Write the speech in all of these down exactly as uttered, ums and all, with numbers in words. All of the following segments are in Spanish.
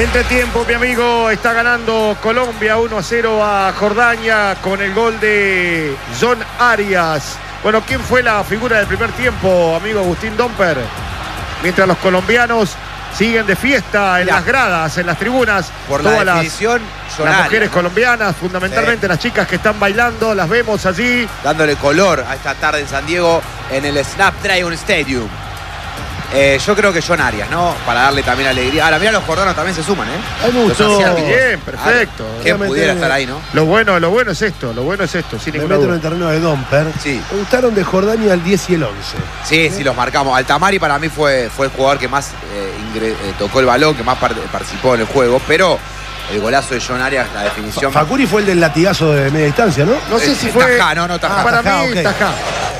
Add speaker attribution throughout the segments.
Speaker 1: Entretiempo, mi amigo, está ganando Colombia uno a cero a Jordania con el gol de John Arias. Bueno, ¿quién fue la figura del primer tiempo, amigo Agustín Domper? Mientras los colombianos siguen de fiesta en Mira, las gradas, en las tribunas.
Speaker 2: Por la
Speaker 1: todas
Speaker 2: definición,
Speaker 1: las, las mujeres ¿no? colombianas, fundamentalmente sí. las chicas que están bailando, las vemos allí.
Speaker 2: Dándole color a esta tarde en San Diego, en el Snapdragon Stadium. Eh, yo creo que John Arias, ¿no? Para darle también alegría. Ahora, mira, los jordanos también se suman, ¿eh?
Speaker 1: Hay mucho. Bien, perfecto.
Speaker 2: ¿Quién pudiera estar ahí, no?
Speaker 1: Lo bueno, lo bueno es esto, lo bueno es esto, sin ninguna duda.
Speaker 3: en el terreno de Domper.
Speaker 2: Sí.
Speaker 3: Me gustaron de Jordania el diez y el once.
Speaker 2: Sí, sí, sí, los marcamos. Altamari para mí fue, fue el jugador que más eh, ingre, eh, tocó el balón, que más par participó en el juego, pero el golazo de John Arias, la definición.
Speaker 3: Facuri fue el del latigazo de media distancia, ¿no?
Speaker 1: No sé
Speaker 2: eh,
Speaker 1: si fue.
Speaker 2: Tajá, no, no, Tajá.
Speaker 1: Ah, para
Speaker 3: Tajá,
Speaker 1: mí,
Speaker 3: okay.
Speaker 1: Tajá.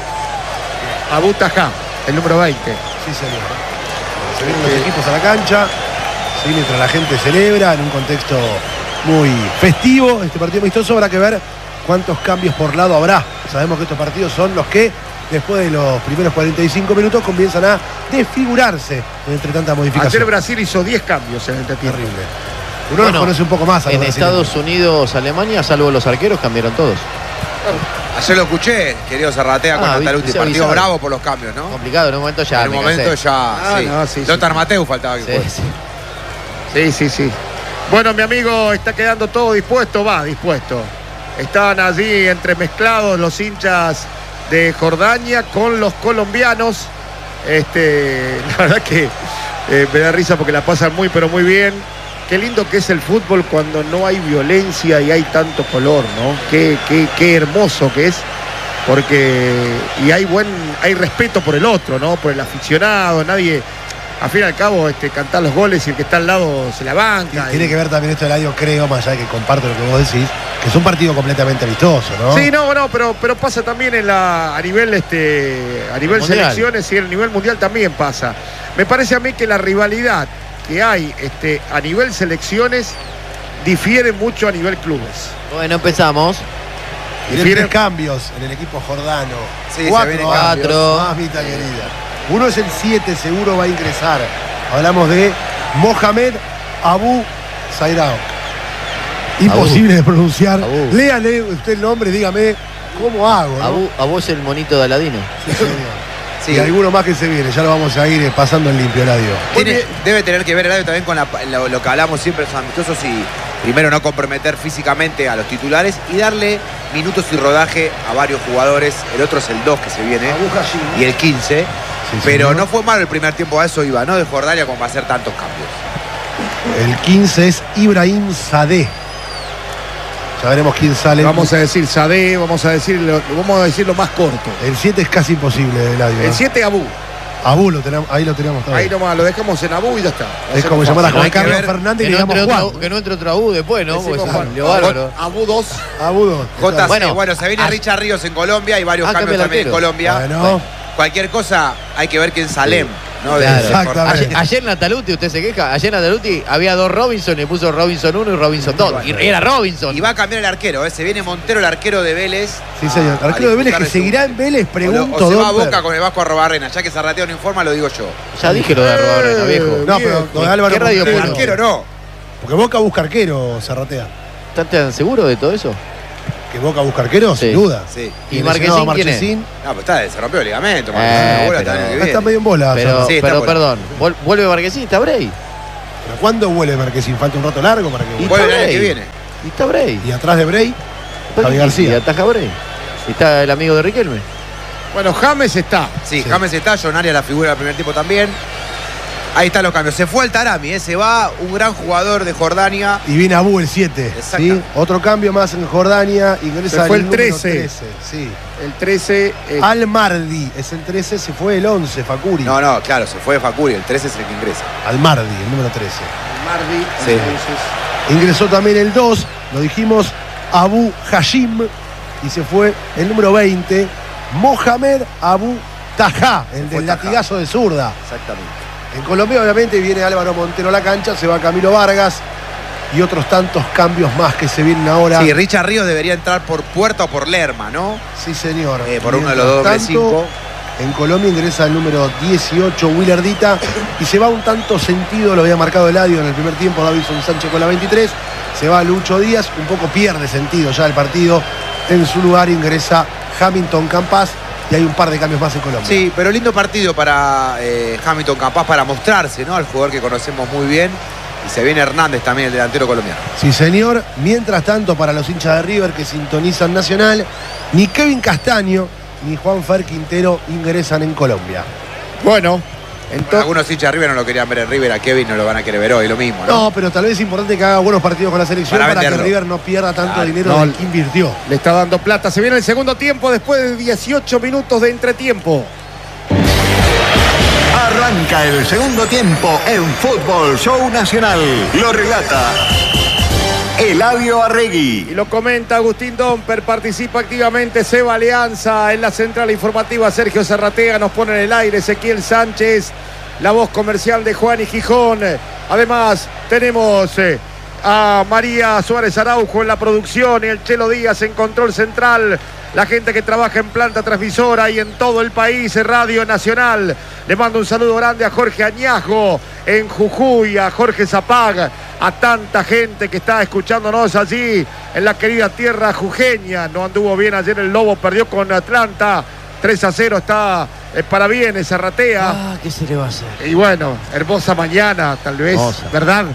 Speaker 1: Abu Tajá, el número veinte.
Speaker 3: Sí, señor. Se vienen los equipos a la cancha, ¿sí? Mientras la gente celebra en un contexto muy festivo. Este partido amistoso habrá que ver cuántos cambios por lado habrá. Sabemos que estos partidos son los que después de los primeros cuarenta y cinco minutos comienzan a desfigurarse entre tanta modificación.
Speaker 1: Ayer Brasil hizo diez cambios en el entretiempo.
Speaker 3: Terrible. Uno bueno, los conoce un poco más a
Speaker 4: en Estados Unidos, Alemania, salvo los arqueros, cambiaron todos.
Speaker 2: Ayer lo escuché, querido Zarratea, con
Speaker 4: ah,
Speaker 2: Nataluti. Partido bravo por los cambios, ¿no?
Speaker 4: Complicado, en un momento ya.
Speaker 2: En un momento
Speaker 4: cansé.
Speaker 2: ya.
Speaker 1: Ah,
Speaker 2: sí.
Speaker 1: no, sí,
Speaker 2: Lothar
Speaker 1: sí.
Speaker 2: Matthäus faltaba que
Speaker 4: sí,
Speaker 2: juegue.
Speaker 4: sí.
Speaker 1: sí, sí, sí. Bueno, mi amigo, está quedando todo dispuesto, va, dispuesto. Están allí entremezclados los hinchas de Jordania con los colombianos. Este, la verdad que eh, me da risa porque la pasan muy, pero muy bien. Qué lindo que es el fútbol cuando no hay violencia y hay tanto color, ¿no? Qué, qué, qué hermoso que es, porque y hay buen, hay respeto por el otro, ¿no? Por el aficionado, nadie, al fin y al cabo, este, cantar los goles y el que está al lado se la banca.
Speaker 3: Tiene
Speaker 1: y...
Speaker 3: que ver también esto del año, creo, más allá de que comparto lo que vos decís, que es un partido completamente amistoso, ¿no?
Speaker 1: Sí, no, no, pero, pero pasa también en la, a nivel, este, a nivel selecciones y a nivel mundial también pasa. Me parece a mí que la rivalidad que hay este, a nivel selecciones difiere mucho a nivel clubes.
Speaker 4: Bueno, empezamos.
Speaker 3: Tienen tres cambios en el equipo jordano.
Speaker 2: Sí,
Speaker 3: cuatro,
Speaker 2: se vienen
Speaker 4: cuatro.
Speaker 3: Mamita querida. Uno es el siete, seguro va a ingresar. Hablamos de Mohamed Abu Zairaouk. Imposible Abu. de pronunciar. Abu. Léale usted el nombre, dígame cómo hago, ¿no?
Speaker 4: Abu, Abu es el monito de Aladino.
Speaker 3: Sí, señor.
Speaker 2: Sí.
Speaker 3: Y alguno más que se viene, ya lo vamos a ir pasando en limpio, Eladio.
Speaker 2: Tiene, debe tener que ver, Eladio, también con la, lo, lo que hablamos siempre, los amistosos, y primero no comprometer físicamente a los titulares y darle minutos y rodaje a varios jugadores. El otro es el dos que se viene y el quince. Sí, pero señor. No fue malo el primer tiempo, a eso iba, ¿no? De Jordania como para hacer tantos cambios.
Speaker 3: El quince es Ibrahim Sadeh. Ya veremos quién sale.
Speaker 1: Vamos a decir Sadeh, vamos a decir lo, vamos a decir lo más corto.
Speaker 3: El siete es casi imposible, Eladio.
Speaker 1: El siete Abu.
Speaker 3: Abu, lo tenemos, ahí lo tenemos
Speaker 1: también. Ahí nomás, lo dejamos en Abu y ya está.
Speaker 3: Es como llamar a Juan Carlos Fernández y le digamos Juan.
Speaker 4: Otro, que no entre otro Abu después, ¿no?
Speaker 1: Pues
Speaker 4: Juan. Bárbaro.
Speaker 1: Abu dos.
Speaker 3: Abu dos.
Speaker 2: J C,
Speaker 4: bueno,
Speaker 2: bueno, se viene Richard Ríos en Colombia y varios
Speaker 4: ah,
Speaker 2: cambios también en Colombia.
Speaker 3: Bueno.
Speaker 2: Bueno, cualquier cosa hay que ver quién Salem. Sí. ¿No?
Speaker 4: Claro.
Speaker 3: Exactamente.
Speaker 4: Ayer, ayer Nataluti, usted se queja, ayer Nataluti había dos Robinson y puso Robinson uno y Robinson dos. Y era Robinson.
Speaker 2: Y va a cambiar el arquero, ¿eh? Se viene Montero, el arquero de Vélez.
Speaker 3: Sí, señor. El arquero de Vélez que seguirá en Vélez, pregunto.
Speaker 2: O, lo, o se va a Boca con el Vasco Arrobarrena. Ya que Zarrateo no informa, lo digo yo.
Speaker 4: Ya dije lo de Arrobarrena, viejo.
Speaker 3: No, pero lo de Álvaro.
Speaker 4: ¿Qué radio
Speaker 2: el arquero no?
Speaker 3: Porque Boca busca arquero, Zarratea.
Speaker 4: ¿Están tan seguros de todo eso?
Speaker 3: ¿Que Boca busca arquero?
Speaker 4: Sí.
Speaker 3: Sin duda.
Speaker 2: Sí.
Speaker 4: ¿Y, ¿Y Marquesín quién es?
Speaker 2: No, pues está, se rompió el ligamento.
Speaker 4: Eh,
Speaker 2: bola,
Speaker 4: pero,
Speaker 2: está,
Speaker 3: está medio en bola.
Speaker 4: Pero,
Speaker 2: sí,
Speaker 4: pero
Speaker 2: bola.
Speaker 4: perdón, ¿vuelve Marquesín? ¿Está Bray?
Speaker 3: ¿Pero cuándo vuelve Marquesín? ¿Falta un rato largo para que vuelva?
Speaker 2: Vuelve el año que viene.
Speaker 4: Y está Bray.
Speaker 3: Y atrás de Bray, Javi García.
Speaker 4: Y ataja Bray. Y está el amigo de Riquelme.
Speaker 1: Bueno, James está.
Speaker 2: Sí, sí. James está, John Arias la figura del primer tiempo también. Ahí están los cambios. Se fue el Tarami, ¿eh? Se va un gran jugador de Jordania.
Speaker 3: Y viene Abu el siete. ¿Sí? Otro cambio más en Jordania. Ingresa
Speaker 1: se fue el,
Speaker 3: el
Speaker 1: trece.
Speaker 3: trece. Sí.
Speaker 1: El trece. Es...
Speaker 3: Al-Mardi es el trece, se fue el once, Facuri.
Speaker 2: No, no, claro, se fue Facuri. El trece es el que ingresa.
Speaker 3: Al-Mardi, el número trece.
Speaker 1: Al-Mardi.
Speaker 2: Sí.
Speaker 1: Entonces...
Speaker 3: Ingresó también el dos, lo dijimos, Abu Hashim. Y se fue el número veinte, Mohamed Abu Tajá, el del
Speaker 2: Tajá.
Speaker 3: latigazo de zurda.
Speaker 2: Exactamente.
Speaker 3: En Colombia obviamente viene Álvaro Montero a la cancha, se va Camilo Vargas y otros tantos cambios más que se vienen ahora.
Speaker 2: Sí, Richard Ríos debería entrar por Puerta o por Lerma, ¿no?
Speaker 3: Sí, señor.
Speaker 2: Eh, por uno de los dobles cinco.
Speaker 3: En Colombia ingresa el número dieciocho, Willardita, y se va un tanto sentido, lo había marcado Eladio en el primer tiempo, Davinson Sánchez con la veintitrés, se va Lucho Díaz, un poco pierde sentido ya el partido, en su lugar ingresa Hamilton Campas, y hay un par de cambios más en Colombia.
Speaker 2: Sí, pero lindo partido para eh, Hamilton Campas para mostrarse, ¿no? Al jugador que conocemos muy bien. Y se viene Hernández también, el delantero colombiano.
Speaker 3: Sí, señor. Mientras tanto, para los hinchas de River que sintonizan Nacional, ni Kevin Castaño ni Juan Fer Quintero ingresan en Colombia.
Speaker 1: Bueno,
Speaker 2: Bueno,
Speaker 1: entonces...
Speaker 2: algunos hinchas de River no lo querían ver en River, a Kevin no lo van a querer ver hoy, lo mismo, ¿no?
Speaker 3: No, pero tal vez es importante que haga buenos partidos con la selección
Speaker 2: Para
Speaker 3: para, que
Speaker 2: venderlo.
Speaker 3: River no pierda tanto
Speaker 2: Claro,
Speaker 3: dinero
Speaker 1: no,
Speaker 3: del que invirtió.
Speaker 1: Le está dando plata. Se viene el segundo tiempo después de dieciocho minutos de entretiempo.
Speaker 5: Arranca el segundo tiempo en Fútbol Show Nacional. Lo relata Eladio Arregui.
Speaker 1: Y lo comenta Agustín Domper, participa activamente Seba Alianza en la central informativa. Sergio Zarratea nos pone en el aire. Ezequiel Sánchez, la voz comercial de Juan y Gijón. Además, tenemos eh, a María Suárez Araujo en la producción y el Chelo Díaz en control central. La gente que trabaja en planta transmisora y en todo el país, Radio Nacional. Le mando un saludo grande a Jorge Añasgo en Jujuy, a Jorge Zapag, a tanta gente que está escuchándonos allí en la querida tierra jujeña. No anduvo bien ayer el Lobo, perdió con Atlanta. tres a cero está eh, para bien Zarratea.
Speaker 4: Ah, ¿qué se le va a hacer?
Speaker 1: Y bueno, hermosa mañana, tal vez,
Speaker 4: Hermosa.
Speaker 1: ¿verdad?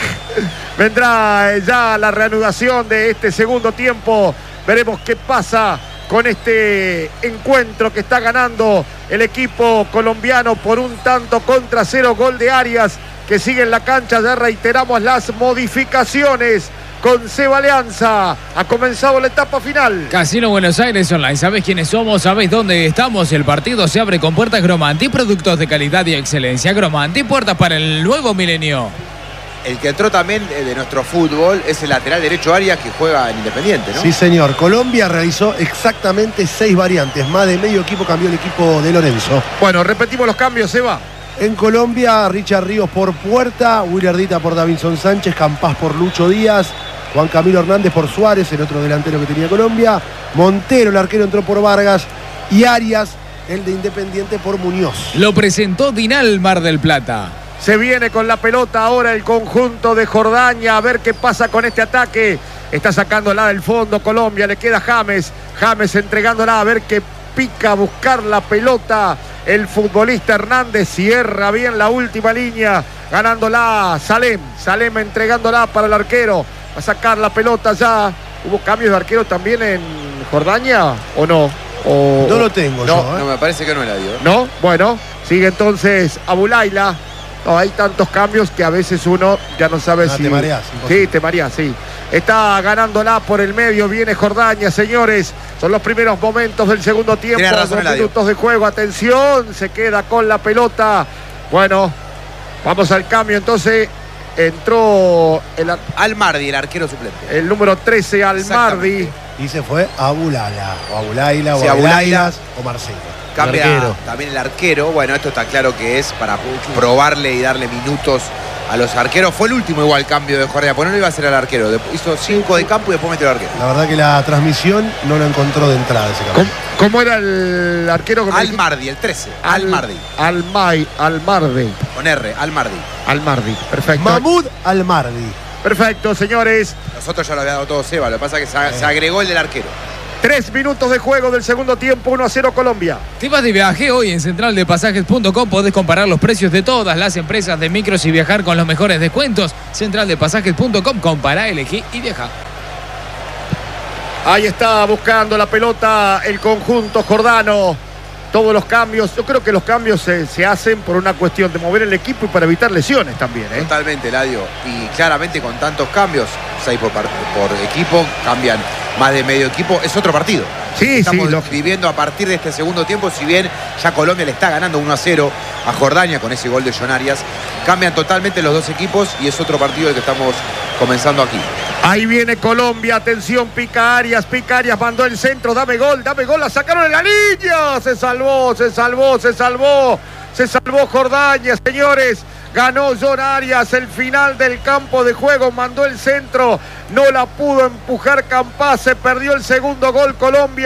Speaker 1: Vendrá eh, ya la reanudación de este segundo tiempo. Veremos qué pasa con este encuentro que está ganando el equipo colombiano por un tanto contra cero, gol de Arias, que sigue en la cancha. Ya reiteramos las modificaciones con Seba Alianza. Ha comenzado la etapa final.
Speaker 6: Casino Buenos Aires Online. ¿Sabés quiénes somos? ¿Sabés dónde estamos? El partido se abre con puertas Gromanti, productos de calidad y excelencia. Gromanti, puertas para el nuevo milenio.
Speaker 2: El que entró también eh, de nuestro fútbol es el lateral derecho Arias, que juega en Independiente, ¿no?
Speaker 3: Sí, señor. Colombia realizó exactamente seis variantes. Más de medio equipo cambió el equipo de Lorenzo.
Speaker 1: Bueno, repetimos los cambios, Seba.
Speaker 3: En Colombia, Richard Ríos por Puerta, Willardita por Davinson Sánchez, Campas por Lucho Díaz, Juan Camilo Hernández por Suárez, el otro delantero que tenía Colombia, Montero, el arquero, entró por Vargas, y Arias, el de Independiente, por Muñoz.
Speaker 6: Lo presentó Dinal Mar del Plata.
Speaker 1: Se viene con la pelota ahora el conjunto de Jordaña. A ver qué pasa con este ataque. Está sacándola del fondo Colombia. Le queda James. James entregándola. A ver qué pica a buscar la pelota. El futbolista Hernández cierra bien la última línea. Ganándola Salem. Salem entregándola para el arquero. Va a sacar la pelota ya. ¿Hubo cambios de arquero también en Jordaña o no? O,
Speaker 3: No lo tengo
Speaker 1: no,
Speaker 3: yo, ¿eh?
Speaker 2: No, me parece que no la dio.
Speaker 1: ¿No? Bueno, sigue entonces Abulaila. No, hay tantos cambios que a veces uno ya no sabe
Speaker 3: Ah,
Speaker 1: si...
Speaker 3: te mareás, imposible.
Speaker 1: Sí, te mareás, sí. Está ganándola por el medio, viene Jordaña, señores. Son los primeros momentos del segundo tiempo.
Speaker 2: Tiene razón,
Speaker 1: Dos
Speaker 2: Eladio.
Speaker 1: minutos de juego, atención, se queda con la pelota. Bueno, vamos al cambio, entonces entró el, ar-
Speaker 2: Almardi, el arquero suplente.
Speaker 1: el número trece, Almardi.
Speaker 2: Exactamente.
Speaker 3: Y se fue Abulala, o Abulaila,
Speaker 2: Sí,
Speaker 3: o
Speaker 2: Abulaila.
Speaker 3: Abulailas, o Marcelo.
Speaker 2: Cambia
Speaker 3: Arquero.
Speaker 2: también el arquero. Bueno, esto está claro que es para probarle y darle minutos a los arqueros. Fue el último igual cambio de Jorge, porque no lo iba a hacer al arquero. De- Hizo cinco de campo y después metió al arquero.
Speaker 3: La verdad que la transmisión no lo encontró de entrada ese
Speaker 1: ¿Cómo,
Speaker 3: cambio.
Speaker 1: cómo era el arquero que me dijiste?
Speaker 2: Almardi, el trece.
Speaker 1: Al-
Speaker 2: Almardi.
Speaker 1: Almay, Almardi.
Speaker 2: Con R, Almardi.
Speaker 1: Almardi, perfecto.
Speaker 3: Mahmoud Almardi.
Speaker 1: Perfecto, señores.
Speaker 2: Nosotros ya lo había dado todo Seba. Lo que pasa es que se, se agregó el del arquero.
Speaker 1: Tres minutos de juego del segundo tiempo, uno a cero Colombia.
Speaker 6: Te vas de viaje hoy en central de pasajes punto com. Podés comparar los precios de todas las empresas de micros y viajar con los mejores descuentos. central de pasajes punto com. Compará, elegí y viaja.
Speaker 1: Ahí está buscando la pelota el conjunto jordano. Todos los cambios, yo creo que los cambios se, se hacen por una cuestión de mover el equipo y para evitar lesiones también, ¿eh?
Speaker 2: Totalmente, Eladio. Y claramente con tantos cambios, seis por, par- por equipo, cambian más de medio equipo. Es otro partido.
Speaker 1: Sí,
Speaker 2: Estamos
Speaker 1: sí, lógico.
Speaker 2: viviendo a partir de este segundo tiempo, si bien ya Colombia le está ganando uno a cero a Jordania con ese gol de John Arias, cambian totalmente los dos equipos y es otro partido el que estamos comenzando aquí.
Speaker 1: Ahí viene Colombia, atención, pica Arias, pica Arias, mandó el centro, dame gol, dame gol, la sacaron en la línea, se salvó, se salvó, se salvó, se salvó Jordaña, señores, ganó John Arias, el final del campo de juego, mandó el centro, no la pudo empujar Campas, se perdió el segundo gol Colombia,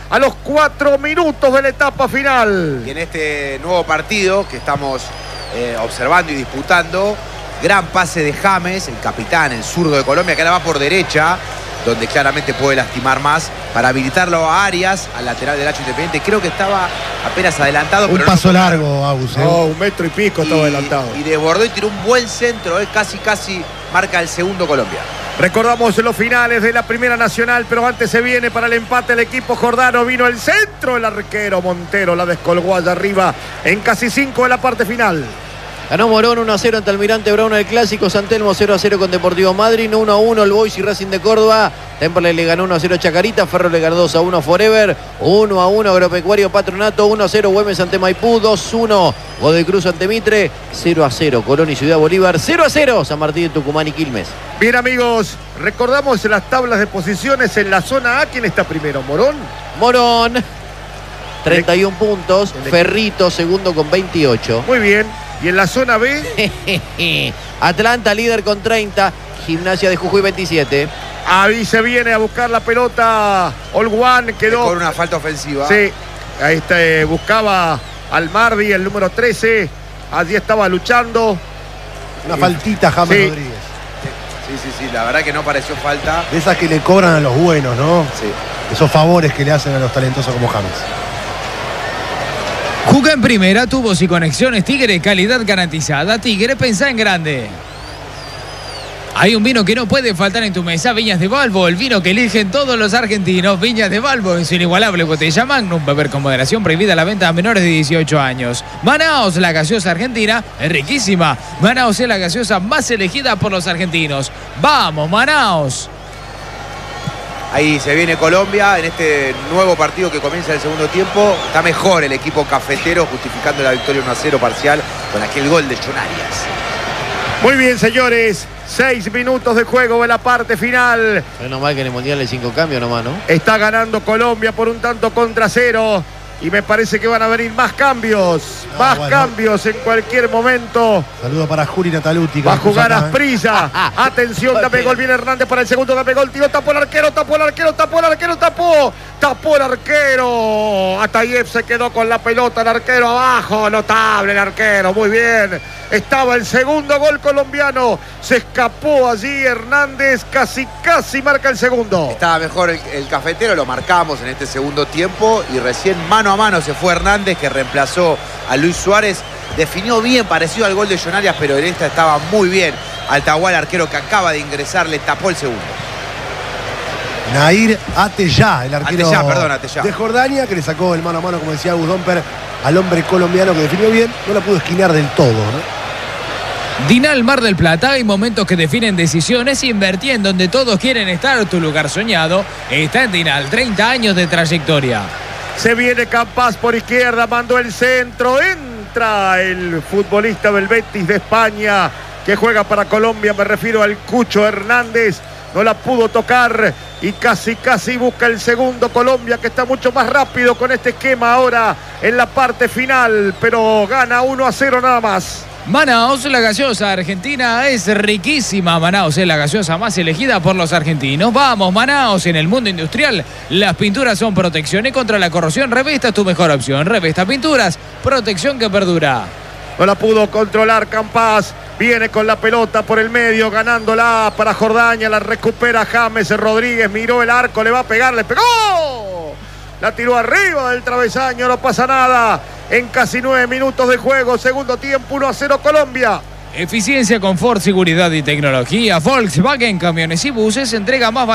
Speaker 1: a los cuatro minutos de la etapa final.
Speaker 2: Y en este nuevo partido que estamos eh, observando y disputando, gran pase de James, el capitán, el zurdo de Colombia, que ahora va por derecha, donde claramente puede lastimar más, para habilitarlo a Arias, al lateral derecho Independiente. Creo que estaba apenas adelantado.
Speaker 3: Un
Speaker 2: pero
Speaker 3: paso
Speaker 2: no
Speaker 3: largo, Agus. ¿eh?
Speaker 1: Oh, un metro y pico estaba
Speaker 2: y,
Speaker 1: adelantado.
Speaker 2: y desbordó y tiró un buen centro, eh, casi casi marca el segundo Colombia.
Speaker 1: Recordamos los finales de la Primera Nacional, pero antes se viene para el empate el equipo jordano. Vino el centro, el arquero Montero la descolgó allá arriba en casi cinco de la parte final.
Speaker 4: Ganó Morón uno a cero ante Almirante Brown el Clásico. San Telmo cero a cero con Deportivo Madryn. uno a uno el Boys y Racing de Córdoba. Temperley le ganó uno a cero a Chacarita. Ferro le ganó dos a uno a Forever. uno a uno Agropecuario Patronato. uno a cero Güemes ante Maipú. dos a uno Godoy Cruz ante Mitre. cero a cero Colón y Ciudad Bolívar. cero a cero San Martín de Tucumán y Quilmes.
Speaker 1: Bien, amigos, recordamos las tablas de posiciones en la zona A. ¿Quién está primero? ¿Morón?
Speaker 4: Morón, treinta y uno puntos. Ferrito segundo con veintiocho.
Speaker 1: Muy bien. ¿Y en la zona B?
Speaker 4: Atlanta líder con treinta. Gimnasia de Jujuy veintisiete.
Speaker 1: Ahí se viene a buscar la pelota. All One quedó.
Speaker 2: Con una falta ofensiva.
Speaker 1: Sí, ahí está, eh, buscaba al Mardi, el número trece. Allí estaba luchando.
Speaker 3: Una faltita, James
Speaker 1: Sí.
Speaker 3: Rodríguez.
Speaker 2: Sí, sí, sí, la verdad que no pareció falta.
Speaker 3: De esas que le cobran a los buenos, ¿no?
Speaker 2: Sí.
Speaker 3: Esos favores que le hacen a los talentosos como James.
Speaker 6: Juega en primera, tubos y conexiones Tigre, calidad garantizada. Tigre, pensá en grande. Hay un vino que no puede faltar en tu mesa, Viñas de Balbo, el vino que eligen todos los argentinos. Viñas de Balbo en su inigualable botella Magnum, beber con moderación, prohibida la venta a menores de dieciocho años. Manaos, la gaseosa argentina, es riquísima. Manaos es la gaseosa más elegida por los argentinos. ¡Vamos, Manaos!
Speaker 2: Ahí se viene Colombia en este nuevo partido que comienza el segundo tiempo. Está mejor el equipo cafetero, justificando la victoria uno a cero parcial con aquel gol de John Arias.
Speaker 1: Muy bien, señores. Seis minutos de juego en la parte final.
Speaker 4: Menos mal que en el Mundial hay cinco cambios nomás, ¿no?
Speaker 1: Está ganando Colombia por un tanto contra cero. Y me parece que van a venir más cambios.
Speaker 3: Ah,
Speaker 1: más
Speaker 3: bueno.
Speaker 1: cambios en cualquier momento.
Speaker 3: Saludo para Juli Nataluti.
Speaker 1: Va a jugar
Speaker 3: a
Speaker 1: Asprilla. Atención, dame gol. Viene Hernández para el segundo. Dame gol. Tiro, tapó el arquero, tapó el arquero, tapó el arquero, tapó. Tapó el arquero. Atayev se quedó con la pelota. El arquero abajo. Notable el arquero. Muy bien. Estaba el segundo gol colombiano. Se escapó allí Hernández. Casi, casi marca el segundo.
Speaker 2: Estaba mejor el, el cafetero, lo marcamos en este segundo tiempo y recién mano a mano se fue Hernández, que reemplazó a Luis Suárez. Definió bien, parecido al gol de John Arias, pero en esta estaba muy bien. Altahual, arquero que acaba de ingresar, le tapó el segundo.
Speaker 3: Nair Ateyá, el arquero
Speaker 2: Ateyá, perdón, Ateyá.
Speaker 3: de Jordania, que le sacó el mano a mano, como decía Agus Domper, al hombre colombiano que definió bien. No la pudo esquinear del todo, ¿no?
Speaker 6: Dinal Mar del Plata, hay momentos que definen decisiones. Invertí en donde todos quieren estar. Tu lugar soñado está en Dinal. treinta años de trayectoria.
Speaker 1: Se viene Campas por izquierda, mandó el centro, entra el futbolista del Betis de España que juega para Colombia, me refiero al Cucho Hernández, no la pudo tocar y casi casi busca el segundo Colombia, que está mucho más rápido con este esquema ahora en la parte final, pero gana uno a cero nada más.
Speaker 6: Manaos, la gaseosa argentina es riquísima. Manaos es la gaseosa más elegida por los argentinos. Vamos, Manaos, en el mundo industrial las pinturas son protecciones contra la corrosión. Revesta es tu mejor opción. Revesta Pinturas, protección que perdura.
Speaker 1: No la pudo controlar Campas. Viene con la pelota por el medio, ganándola para Jordania. La recupera James Rodríguez. Miró el arco, le va a pegar, le pegó. La tiró arriba del travesaño, no pasa nada. En casi nueve minutos de juego, segundo tiempo, uno a cero Colombia.
Speaker 6: Eficiencia, confort, seguridad y tecnología. Volkswagen Camiones y Buses entrega más